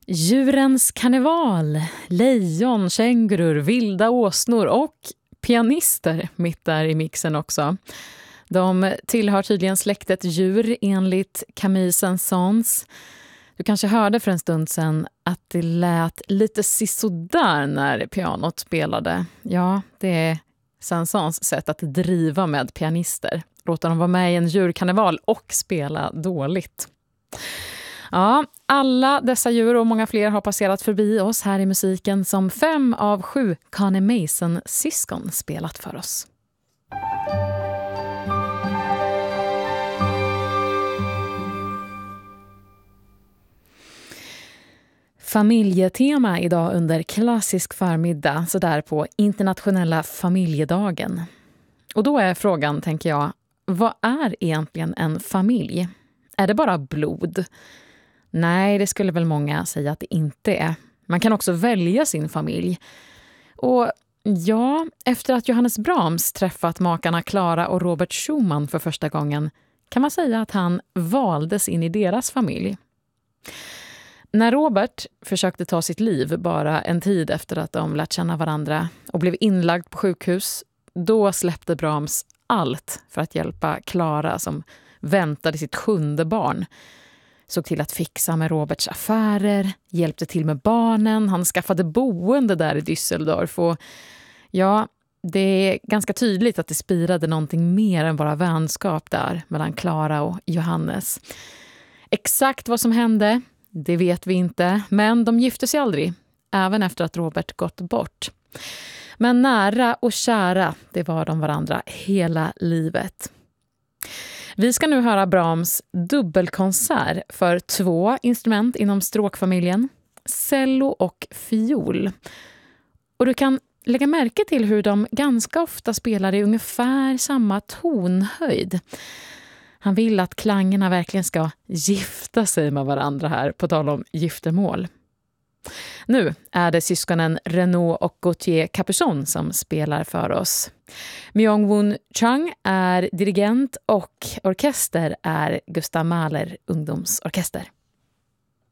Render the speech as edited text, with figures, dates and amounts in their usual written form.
Djurens karneval, lejon, kängurur, vilda åsnor och pianister mitt där i mixen också. De tillhör tydligen släktet djur enligt Camille Saint-Saëns. Du kanske hörde för en stund sedan att det lät lite sisådär när pianot spelade. Ja, det är Saint-Saëns sätt att driva med pianister. Låta dem vara med i en djurkarneval och spela dåligt. Ja, alla dessa djur och många fler har passerat förbi oss här i musiken som 5 av 7 Carney Mason-syskon spelat för oss. Familjetema idag under klassisk förmiddag, så där på internationella familjedagen. Och då är frågan, tänker jag, vad är egentligen en familj? Är det bara blod? Nej, det skulle väl många säga att det inte är. Man kan också välja sin familj. Och ja, efter att Johannes Brahms träffat makarna Clara och Robert Schumann för första gången kan man säga att han valdes in i deras familj. När Robert försökte ta sitt liv bara en tid efter att de lärt känna varandra och blev inlagd på sjukhus, då släppte Brahms allt för att hjälpa Clara som väntade sitt 7:e barn. Såg till att fixa med Roberts affärer, hjälpte till med barnen, han skaffade boende där i Düsseldorf och ja, det är ganska tydligt att det spirade någonting mer än bara vänskap där mellan Clara och Johannes. Exakt vad som hände, det vet vi inte, men de gifte sig aldrig, även efter att Robert gått bort. Men nära och kära, det var de varandra hela livet. Vi ska nu höra Brahms dubbelkonsert för 2 instrument inom stråkfamiljen, cello och fiol. Och du kan lägga märke till hur de ganska ofta spelar i ungefär samma tonhöjd. Han vill att klangerna verkligen ska gifta sig med varandra här, på tal om giftermål. Nu är det syskonen Renaud och Gauthier Capuçon som spelar för oss. Myung-Whun Chung är dirigent och orkester är Gustav Mahler ungdomsorkester.